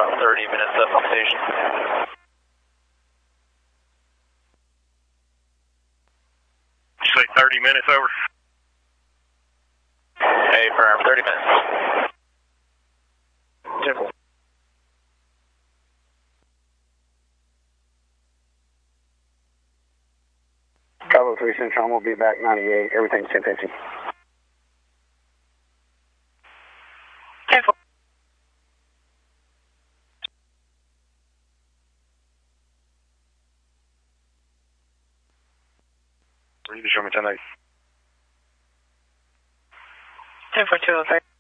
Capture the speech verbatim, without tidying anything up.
about thirty minutes up on station. Did you say thirty minutes over? Hey, firm, thirty minutes. Simple. Bravo three Central, we'll be back ninety-eight, everything's ten fifty. ten four. You can show me ten eight. ten four two oh three.